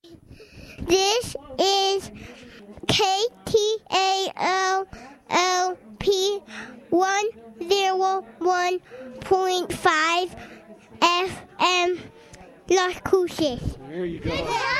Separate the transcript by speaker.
Speaker 1: This is KTALLP 101.5 FM Las Cruces.
Speaker 2: There you go.